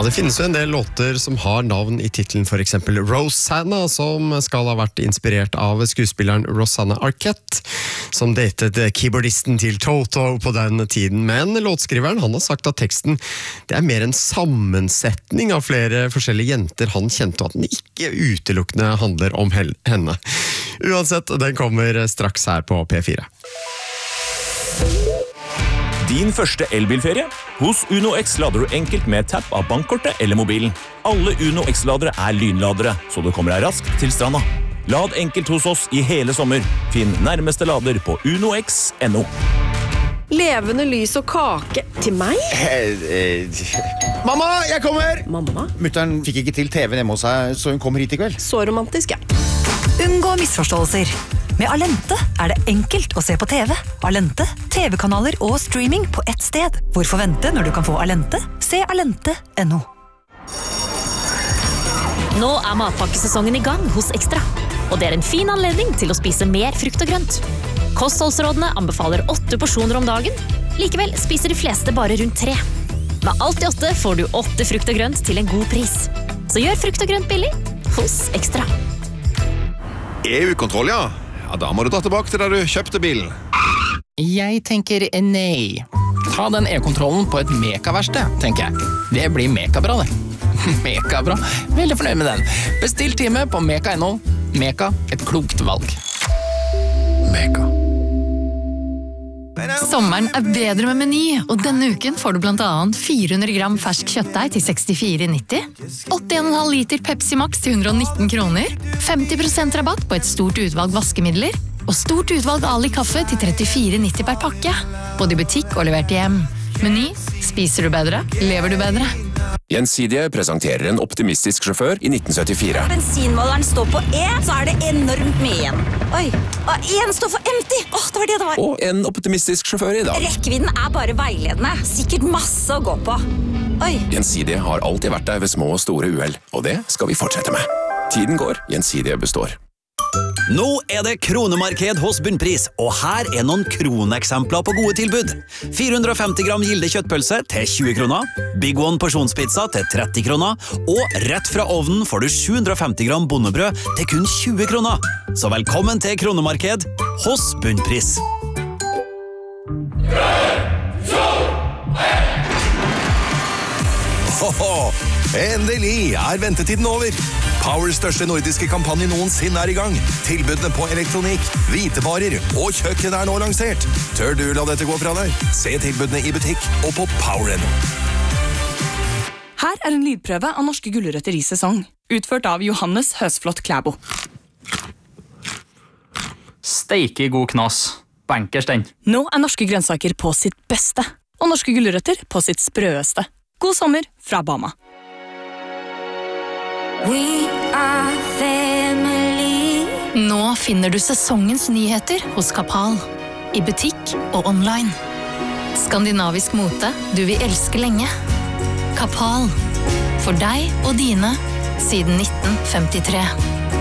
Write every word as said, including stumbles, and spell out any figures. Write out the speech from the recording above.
Ja, det finnes jo en del låter som har navn i titlen, for eksempel Rosanna, som skal ha vært inspirert av skuespilleren Rosanna Arquette, som datet keyboardisten til Toto på den tiden. Men låtskriveren, han har sagt at teksten, det er mer en sammensetning av flere forskjellige jenter han kjente, og at den ikke utelukkende handler om henne. Uansett, den kommer straks her på P fire. Din første elbilferie? Hos Uno X lader du enkelt med tapp av bankkortet eller mobilen. Alle Uno X-ladere er lynladere, så du kommer deg raskt til stranda. Lad enkelt hos oss i hele sommer. Finn nærmeste lader på uno x punktum no. Levende lys og kake til meg? Eh, eh. Mamma, jeg kommer! Mamma? Mutteren fikk ikke til T V hjemme hos seg, så hun kommer hit i kveld. Så romantisk, ja. Unngå misforståelser. Med Alente er det enkelt å se på T V. Alente, T V-kanaler og streaming på ett sted. Hvorfor vente når du kan få Alente? Se alente punktum no. Nå er matpakkesesongen i gang hos Ekstra, og det er en fin anledning til å spise mer frukt og grønt. Kostholdsrådene anbefaler åtte porsjoner om dagen, likevel spiser de fleste bare rundt tre. Med alt i åtte får du åtte frukt og grønt til en god pris. Så gjør frukt og grønt billig hos Ekstra. E U-kontroll, ja. Ja, da må du dra tilbake til der du kjøpte bilen. Jeg tenker nei. Ta den e-kontrollen på et Meka-verksted, tenker jeg. Det blir Meka-bra, det. Meka-bra. Veldig fornøyd med den. Bestill time på Meka punktum no. Meka, et klokt valg. Meka. Sommeren er bedre med Meny, og denne uken får du blant annet fire hundre gram fersk kjøttdeig til sekstifire nitti, åtti komma fem liter Pepsi Max til hundre og nitten kroner, femti prosent rabatt på et stort utvalg vaskemidler, og stort utvalg Ali kaffe til trettifire nitti per pakke, både i butikk og levert hjem. Meny, spiser du bedre, lever du bedre. Gjensidige presenterer en optimistisk sjåfør i nitten syttifire. Bensinmåleren står på E, så er det enormt mye igjen. Oi, og en står for empty. Åh, det var det det var. Og en optimistisk sjåfør i dag. Rekkevidden er bare veiledende. Sikkert masse å gå på. Oi. Gjensidige har alltid vært der ved små og store uhell, og det skal vi fortsette med. Tiden går, Gjensidige består. Nå er det kronemarked hos Bunnpris, og her er noen kroneksempler på gode tilbud. fire hundre og femti gram gilde kjøttpølse til tjue kroner, Big One porsjonspizza til tretti kroner, og rett fra ovnen får du sju hundre og femti gram bondebrød til kun tjue kroner. Så velkommen til kronemarked hos Bunnpris. Hoho! Endelig er ventetiden over. Powers største nordiske kampanje noensinne er i gang. Tilbudene på elektronikk, hvitevarer og kjøkken er nå lansert. Tør du la dette gå fra deg? Se tilbudene i butikk og på Power punktum no. Her er en lydprøve av norske gulrøtter i sesong, utført av Johannes Høsflot Klæbo. Steike god knas. Bankers den. Nå er norske grønnsaker på sitt beste, og norske gulrøtter på sitt sprøeste. God sommer fra Bama. We are family. Nå finner du sesongens nyheter hos Kapal. I butikk og online. Skandinavisk mote du vil elske lenge. Kapal. For deg og dine siden nitten femtitre.